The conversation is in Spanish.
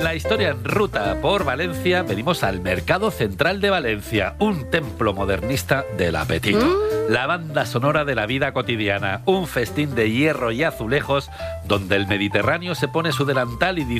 la historia en ruta por Valencia, venimos al Mercado Central de Valencia, un templo modernista del apetito. La banda sonora de la vida cotidiana, un festín de hierro y azulejos donde el Mediterráneo se pone su delantal y